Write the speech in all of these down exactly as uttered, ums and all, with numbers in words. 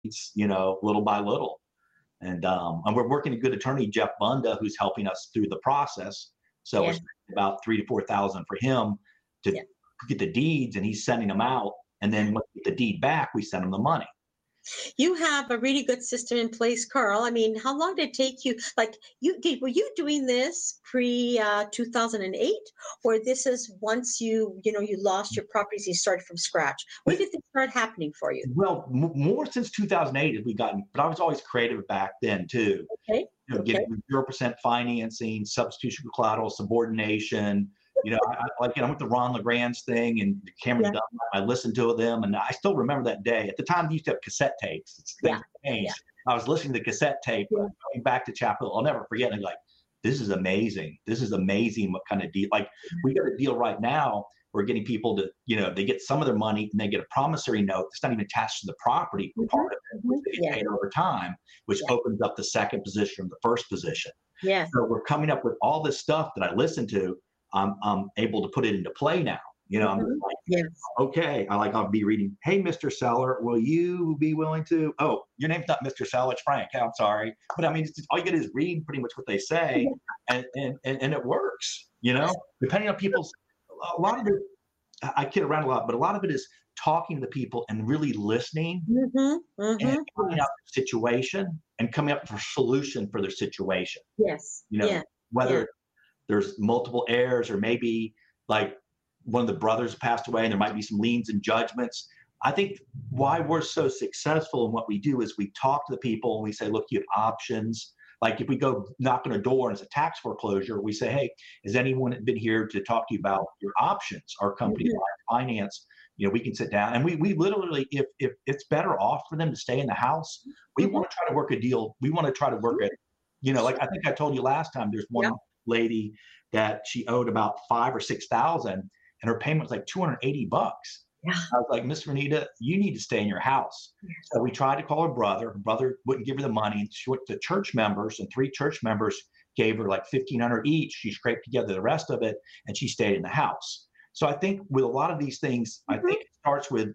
you know, little by little. And um, and we're working with a good attorney, Jeff Bunda, who's helping us through the process. So we're Yeah. spending about three to four thousand for him to Yeah. get the deeds, and he's sending them out. And then when we get the deed back, we send him the money. You have a really good system in place, Carl. I mean, how long did it take you? Like, you did, were you doing this pre uh, two thousand eight, or this is once you, you know, you lost your properties, you started from scratch? When did this start happening for you? Well, m- more since two thousand eight as we gotten, but I was always creative back then too. Okay. You know, Okay. getting zero percent financing, substitution for collateral, subordination. You know, I, I like, you know, I went to Ron LeGrand's thing and Cameron Yeah. Dunn. I listened to them, and I still remember that day. At the time, they used to have cassette tapes. It's things Yeah. changed. I was listening to the cassette tape, Yeah. going back to Chapel Hill. I'll never forget. And like, this is amazing. This is amazing. What kind of deal? Like, we got a deal right now. We're getting people to, you know, they get some of their money and they get a promissory note that's not even attached to the property for part of it, which they get Yeah. paid over time, which Yeah. opens up the second position from the first position. Yeah. So we're coming up with all this stuff that I listened to. I'm, I'm able to put it into play now. You know, I'm Mhm. just like, Yes. okay. I like, I'll be reading, hey, Mister Seller, will you be willing to, oh, your name's not Mister Seller, it's Frank. I'm sorry. But I mean, it's just, all you get is read pretty much what they say, and, and, and, and it works, you know, depending on people's, a lot of it, I kid around a lot, but a lot of it is talking to the people and really listening Mm-hmm. and Mm-hmm. coming out with a situation and coming up with a solution for their situation. Yes. You know, Yeah. whether Yeah. there's multiple heirs or maybe like one of the brothers passed away and there might be some liens and judgments. I think why we're so successful in what we do is we talk to the people and we say, look, you have options. Like if we go knock on a door and it's a tax foreclosure, we say, hey, has anyone been here to talk to you about your options? Our company, Mhm. Finance, you know, we can sit down and we we literally, if if it's better off for them to stay in the house, we Mhm. want to try to work a deal. We want to try to work it. You know, like I think I told you last time, there's one Yep. lady that she owed about five or six thousand, and her payment was like two hundred eighty bucks. Yeah. I was like, Miss Renita, you need to stay in your house. Yes. So we tried to call her brother. Her brother wouldn't give her the money. She went to church members, and three church members gave her like fifteen hundred each. She scraped together the rest of it, and she stayed in the house. So I think with a lot of these things, I Mhm. think it starts with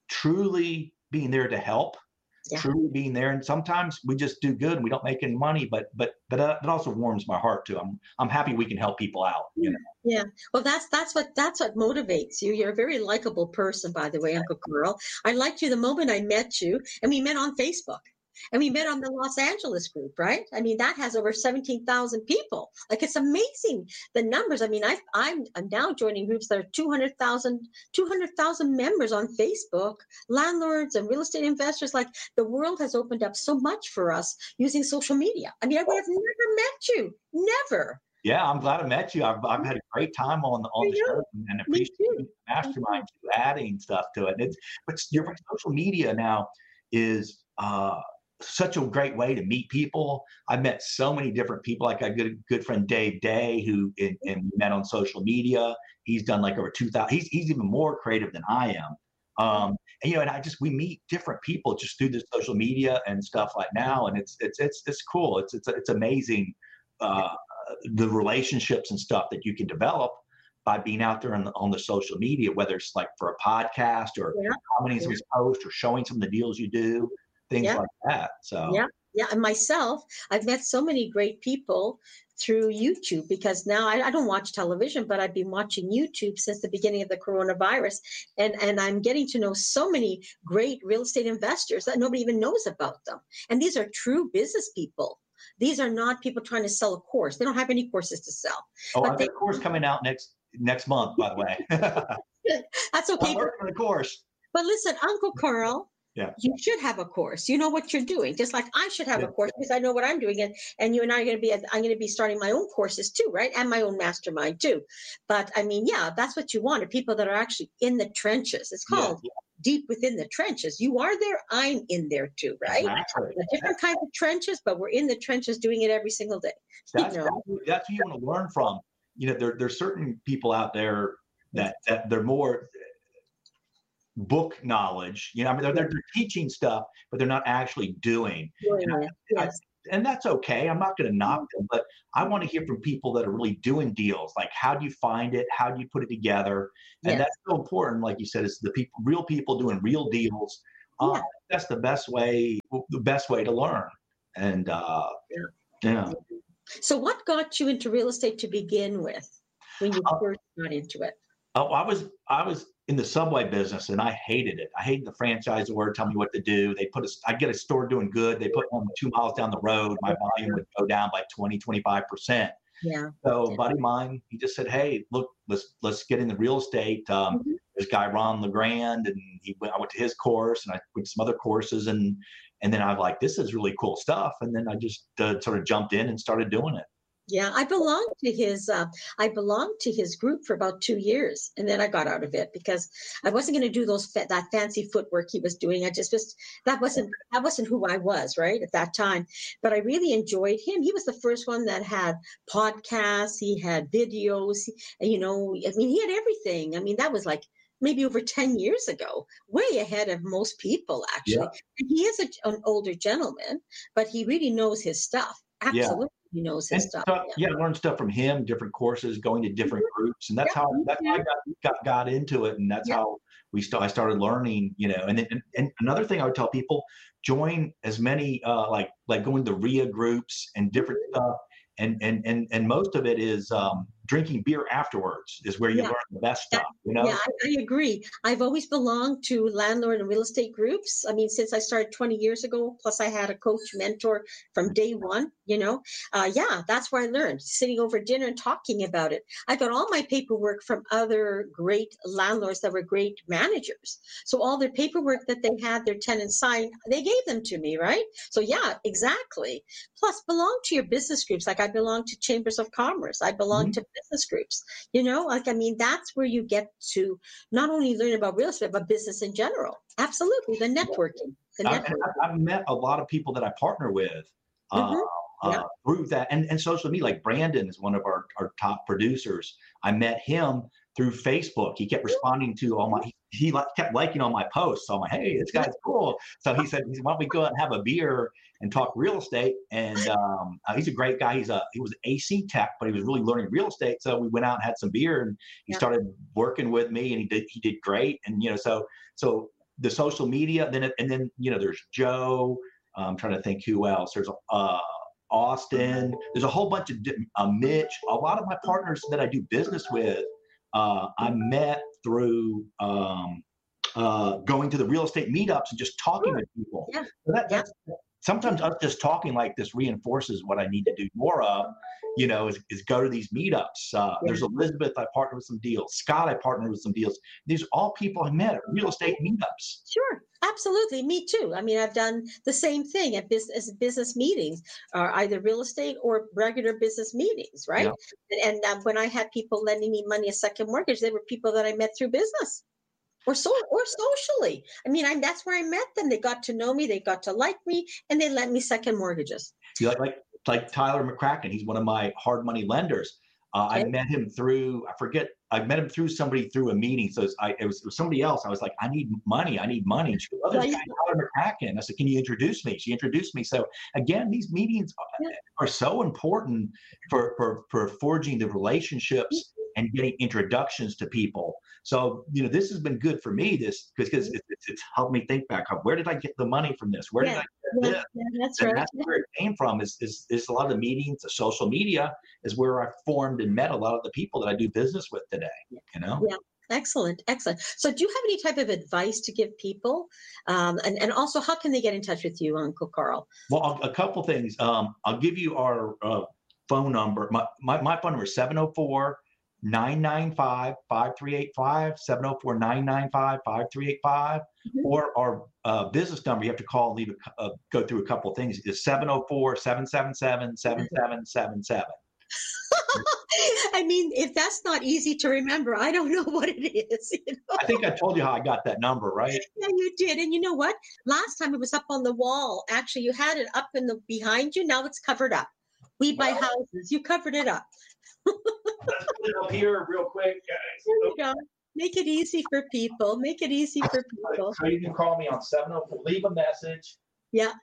truly being there to help, Yeah. truly being there. And sometimes we just do good and we don't make any money, but but but uh, it also warms my heart too. I'm I'm happy we can help people out. You know. Yeah. Well, that's that's what that's what motivates you. You're a very likable person, by the way, Uncle Carl. I liked you the moment I met you, and we met on Facebook, and we met on the Los Angeles group, right? I mean, that has over seventeen thousand people. Like, it's amazing the numbers. I mean, I, I'm I'm now joining groups that are two hundred thousand two hundred thousand members on Facebook. Landlords and real estate investors. Like, the world has opened up so much for us using social media. I mean, I would have never met you, never. Yeah, I'm glad I met you. I've I've had a great time on the on Me the too. show and Me appreciate too. the mastermind too, adding stuff to it. And it's but your social media now is uh, such a great way to meet people. I've met so many different people. Like a good good friend Dave Day, who in, and we met on social media. He's done like over two thousand. He's he's even more creative than I am. Um, and you know, and I just we meet different people just through the social media and stuff like now, and it's it's it's it's cool. It's it's it's amazing. Uh, the relationships and stuff that you can develop by being out there on the, on the social media, whether it's like for a podcast or Yeah. commenting Yeah. some posts or showing some of the deals you do, things Yeah. like that. So Yeah, yeah. And myself, I've met so many great people through YouTube, because now I, I don't watch television, but I've been watching YouTube since the beginning of the coronavirus. And, and I'm getting to know so many great real estate investors that nobody even knows about them. And these are true business people. These are not people trying to sell a course. They don't have any courses to sell. oh, But I've they, got a course coming out next next month, by the way. that's okay. I'm working on the course. But listen, Uncle Carl, Yeah. you should have a course. You know what you're doing, just like I should have Yeah. a course, because I know what I'm doing. And, and you and I are going to be, I'm going to be starting my own courses too, right? And my own mastermind too. But I mean, yeah, that's what you want, are people that are actually in the trenches. It's Yeah, called yeah, deep within the trenches. You are there, I'm in there too, right? exactly. The different kinds of trenches, but we're in the trenches doing it every single day. That's You know? that's, that's who you want to learn from. You know, there there's certain people out there that that they're more book knowledge. You know, I mean, they're, they're, they're teaching stuff, but they're not actually doing. Doing And, I, it. I, Yes. and that's okay. I'm not going to knock them, but I want to hear from people that are really doing deals. Like, how do you find it? How do you put it together? And Yes. that's so important. Like you said, it's the people, real people doing real deals. uh, Yeah. that's the best way, the best way to learn. And uh, yeah, So what got you into real estate to begin with when you uh, first got into it? oh, I was I was in the Subway business and I hated it. I hated the franchisor tell me what to do. They put a, I get a store doing good. They put one two miles down the road. My volume would go down by twenty, twenty-five percent. Yeah. So a Yeah. buddy of mine, he just said, "Hey, look, let's let's get into real estate." Um, Mhm. this guy Ron LeGrand, and he went, I went to his course, and I went to some other courses, and and then I was like, "This is really cool stuff." And then I just uh, sort of jumped in and started doing it. Yeah, I belonged to his uh, I belonged to his group for about two years, and then I got out of it because I wasn't going to do those fa- that fancy footwork he was doing. I just was that wasn't that wasn't who I was, right, at that time. But I really enjoyed him. He was the first one that had podcasts. He had videos. he- You know, I mean, he had everything. I mean, that was like maybe over ten years ago, way ahead of most people, Yeah, actually. And he is a, an older gentleman, but he really knows his stuff. yeah. Absolutely, he knows his And stuff. so, Yeah. yeah, I learned stuff from him, different courses, going to different groups, and that's Yeah, how me that's how I too. got got, got into it, and that's Yeah, how we st- I started learning, you know. And then and, and another thing I would tell people: join as many uh, like like going to R I A groups and different mhm, stuff, and and and and most of it is um, drinking beer afterwards is where you yeah. learn the best That, stuff, you yeah, know. I, I agree. I've always belonged to landlord and real estate groups. I mean, since I started twenty years ago, plus I had a coach mentor from day one, you know. Uh, yeah, that's where I learned, sitting over dinner and talking about it. I got all my paperwork from other great landlords that were great managers. So all their paperwork that they had their tenants sign, they gave them to me, right? So yeah, exactly. Plus belong to your business groups. Like I belong to chambers of commerce. I belong Mhm. to business groups. You know, like, I mean, that's where you get to not only learn about real estate, but business in general. Absolutely. The networking, the I, and networking. I- I've met a lot of people that I partner with uh, Hmm. Yeah. uh, through that, and, and social media. Like Brandon is one of our, our top producers. I met him through Facebook. He kept responding to all my. He, he like, kept liking all my posts. So I'm like, "Hey, this guy's cool." So he said, he said, "Why don't we go out and have a beer and talk real estate?" And um, uh, he's a great guy. He's a he was an A C tech, but he was really learning real estate. So we went out and had some beer, and he Yeah. started working with me, and he did he did great. And you know, so so the social media, then it, and then you know, there's Joe. I'm trying to think who else. There's uh, Austin. There's a whole bunch of di- uh, Mitch. A lot of my partners that I do business with, uh, I met through um, uh, going to the real estate meetups and just talking Sure. with people. Yeah. So that, Yeah. that's sometimes us just talking like this reinforces what I need to do more of. You know, is, is go to these meetups. Uh, Yeah. there's Elizabeth. I partnered with some deals. Scott. I partnered with some deals. These are all people I met at real estate meetups. Sure. Absolutely. Me too. I mean, I've done the same thing at business business meetings, or either real estate or regular business meetings, right? Yeah. And, and uh, when I had people lending me money a second mortgage, they were people that I met through business. Or so or socially. I mean, I, that's where I met them. They got to know me, they got to like me, and they lent me second mortgages. You like like like Tyler McCracken. He's one of my hard money lenders. Uh, I Okay. met him through I forget. I met him through somebody through a meeting. So it's, I, it, was, it was somebody else. I was like, I need money. I need money. And she goes, oh, Yeah, there's a yeah, guy Tyler McCracken. I said, can you introduce me? She introduced me. So again, these meetings yeah. are so important for for for forging the relationships and getting introductions to people. So you know, this has been good for me. This because it's, it's, it's helped me think back. Where did I get the money from this? Where did Yeah, I yeah, get this? yeah, that's And right. that's where it came from is, is is a lot of the meetings, the social media is where I formed and met a lot of the people that I do business with today, you know. Yeah. Excellent, excellent. So, do you have any type of advice to give people? Um, and, and also, how can they get in touch with you, Uncle Carl? Well, I'll, a couple things. Um, I'll give you our uh, phone number. My, my, my phone number is seven oh four, nine nine five, five three eight five, seven oh four, nine nine five, five three eight five, Mhm. or our uh, business number. You have to call and leave a, uh, go through a couple of things. Is seven oh four, seven seven seven, seven seven seven seven. I mean, if that's not easy to remember, I don't know what it is. You know? I think I told you how I got that number, right? Yeah, you did. And you know what? Last time it was up on the wall. Actually, you had it up in the behind you. Now it's covered up. We buy houses. You covered it up. Let's put it up here real quick, There guys. you go. Make it easy for people. Make it easy for people. So you can call me on seven oh four. Leave a message. Yeah.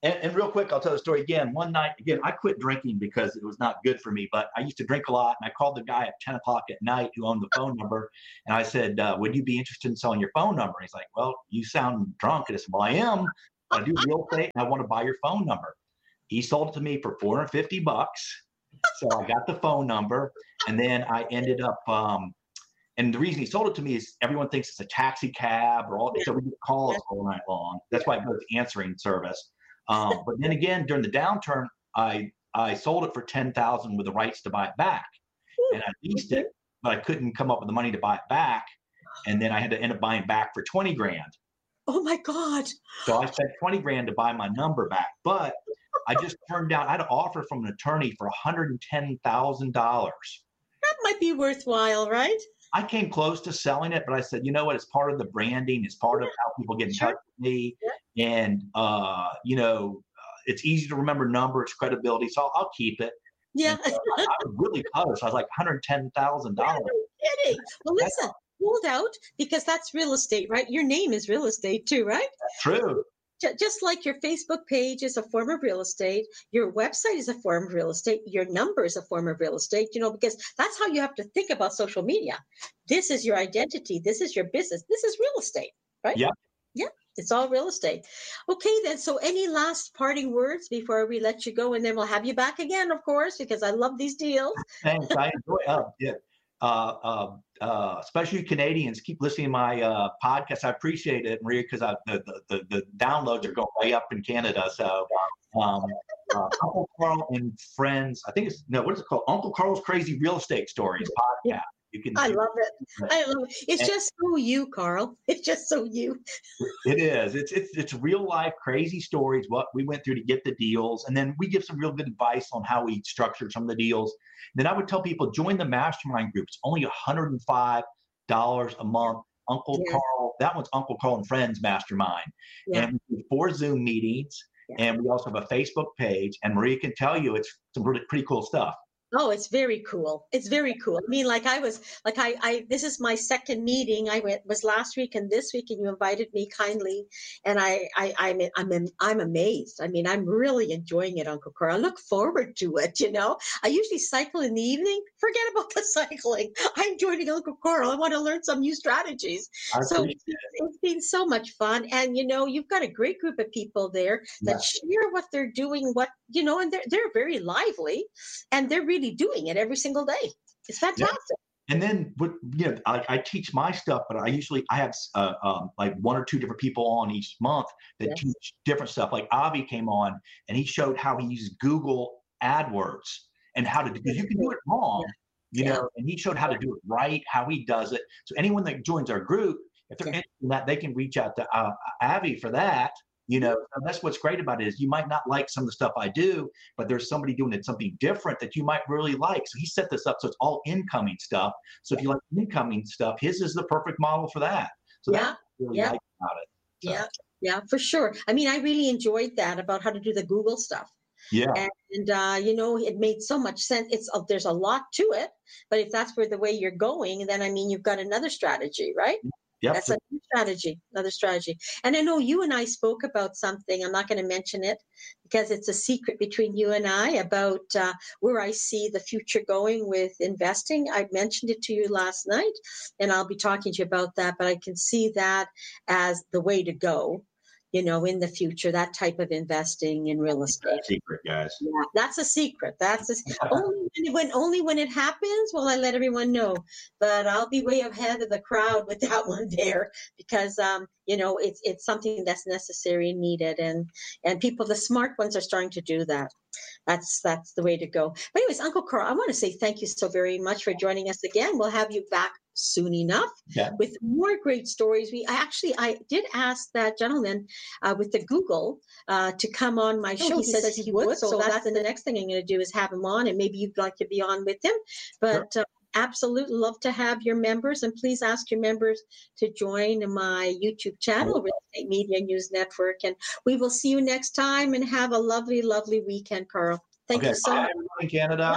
And, and real quick, I'll tell the story again. One night, again, I quit drinking because it was not good for me, but I used to drink a lot. And I called the guy at ten o'clock at night who owned the phone number. And I said, uh, would you be interested in selling your phone number? He's like, well, you sound drunk. And I said, well, I am. I do real estate and I want to buy your phone number. He sold it to me for four hundred fifty bucks. So I got the phone number. And then I ended up, um, and the reason he sold it to me is everyone thinks it's a taxi cab or all, so we get calls all night long. That's why it goes to answering service. Um, but then again, during the downturn, I I sold it for ten thousand with the rights to buy it back, and I leased it, but I couldn't come up with the money to buy it back, and then I had to end up buying back for twenty grand. Oh my God! So I spent twenty grand to buy my number back, but I just turned down. I had an offer from an attorney for one hundred and ten thousand dollars. That might be worthwhile, right? I came close to selling it, but I said, you know what? It's part of the branding. It's part of how people get in Sure. touch with me. Yeah. And, uh, you know, uh, it's easy to remember numbers, credibility. So I'll, I'll keep it. Yeah. And, uh, I, I was really close. I was like one hundred ten thousand dollars. No kidding. Well, listen, hold out because that's real estate, right? Your name is real estate too, right? That's true. Ju- Just like your Facebook page is a form of real estate, your website is a form of real estate, your number is a form of real estate, you know, because that's how you have to think about social media. This is your identity. This is your business. This is real estate, right? Yeah. Yeah. It's all real estate. Okay, then. So, any last parting words before we let you go? And then we'll have you back again, of course, because I love these deals. Thanks. I enjoy uh, yeah. Uh, uh, uh, especially Canadians, keep listening to my uh, podcast. I appreciate it, Maria, because the, the, the, the downloads are going way up in Canada. So, um, uh, Uncle Carl and Friends, I think it's, no, what is it called? Uncle Carl's Crazy Real Estate Stories podcast. You can. I love it. I love it. It's And- just so you, Carl. It's just so you. It is. It's it's it's real life crazy stories. What we went through to get the deals, and then we give some real good advice on how we structured some of the deals. Then I would tell people join the mastermind group. It's only one hundred and five dollars a month. Uncle Yeah. Carl. That one's Uncle Carl and Friends Mastermind. Yeah. And we do four Zoom meetings, Yeah. and we also have a Facebook page. And Maria can tell you it's some really pretty cool stuff. Oh, it's very cool. It's very cool. I mean, like I was, like I, I, this is my second meeting. I went was last week and this week, and you invited me kindly, and I, I, I'm, I'm, I'm amazed. I mean, I'm really enjoying it, Uncle Carl. I look forward to it. You know, I usually cycle in the evening. Forget about the cycling. I'm joining Uncle Carl. I want to learn some new strategies. I So appreciate it. it's been so much fun, and you know, you've got a great group of people there that Yeah. share what they're doing. What you know, and they're they're very lively, and they're really doing it every single day. It's fantastic. And then, what you know, I, I teach my stuff, but I usually I have uh, um, like one or two different people on each month that Yes. teach different stuff. Like Avi came on and he showed how he uses Google AdWords and how to do. Because you can do it wrong, you Yeah. know. And he showed how to do it right, how he does it. So anyone that joins our group, if they're Yeah. interested in that, they can reach out to uh, Avi for that. You know, and that's what's great about it is you might not like some of the stuff I do, but there's somebody doing it something different that you might really like. So he set this up so it's all incoming stuff. So if you like incoming stuff, his is the perfect model for that. So Yeah, that's what I really yeah. like about it. So, Yeah, yeah, for sure. I mean, I really enjoyed that about how to do the Google stuff. yeah. And uh, you know, it made so much sense. It's uh, there's a lot to it, but if that's where the way you're going, then I mean, you've got another strategy, right? Yep. That's another strategy, another strategy. And I know you and I spoke about something. I'm not going to mention it because it's a secret between you and I about uh, where I see the future going with investing. I mentioned it to you last night, and I'll be talking to you about that. But I can see that as the way to go, you know, in the future, that type of investing in real estate. That's secret, guys. Yeah, that's a secret. That's a, only when, it- when only when it happens will I let everyone know. But I'll be way ahead of the crowd with that one there because um, you know it's it's something that's necessary and needed, and and people, the smart ones, are starting to do that. That's that's the way to go. But anyways, Uncle Carl, I want to say thank you so very much for joining us again. We'll have you back soon enough Yeah. with more great stories. We I actually I did ask that gentleman uh, with the Google uh, to come on my show. he He, Oh, says says he he would. would, So, so that's the next thing I'm going to do is have him on, and maybe you'd like to be on with him. But uh, absolutely love to have your members, and please ask your members to join my YouTube channel, Real Estate Media News Network. And we will see you next time. And have a lovely, lovely weekend, Carl. Thank Okay. you so Bye, much. everyone in Canada.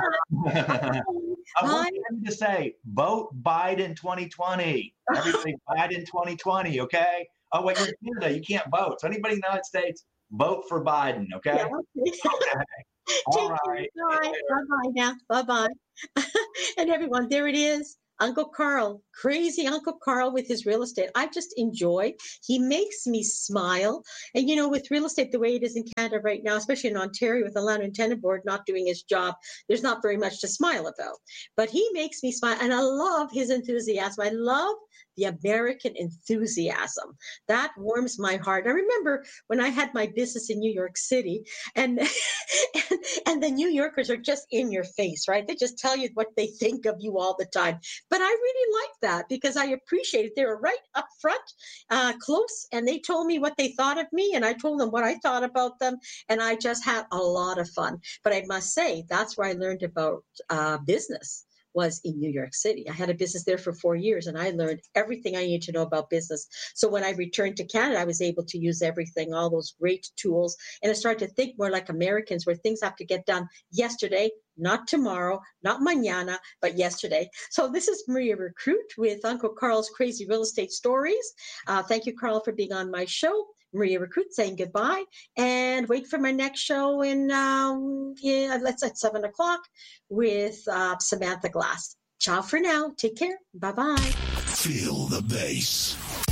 I want Bye. to say, vote Biden twenty twenty. Everybody Biden twenty twenty, okay? Oh, wait, you're in Canada. You can't vote. So anybody in the United States, vote for Biden. Okay. Yeah, okay. Okay. All Take care. right. Bye. Bye-bye now. Bye-bye. And everyone, there it is. Uncle Carl, crazy Uncle Carl with his real estate. I just enjoy. He makes me smile. And, you know, with real estate, the way it is in Canada right now, especially in Ontario with the Land and Tenant Board not doing his job, there's not very much to smile about. But he makes me smile. And I love his enthusiasm. I love the American enthusiasm. That warms my heart. I remember when I had my business in New York City, and, and, and the New Yorkers are just in your face, right? They just tell you what they think of you all the time. But I really liked that because I appreciated they were right up front, uh, close, and they told me what they thought of me, and I told them what I thought about them, and I just had a lot of fun. But I must say, that's where I learned about uh, business. Was in New York City. I had a business there for four years and I learned everything I needed to know about business. So when I returned to Canada, I was able to use everything, all those great tools. And I started to think more like Americans where things have to get done yesterday, not tomorrow, not mañana, but yesterday. So this is Maria Recruit with Uncle Carl's Crazy Real Estate Stories. Uh, thank you, Carl, for being on my show. Maria Recruit saying goodbye and wait for my next show in, um, yeah, let's at seven o'clock with uh, Samantha Glass. Ciao for now. Take care. Bye-bye. Feel the bass.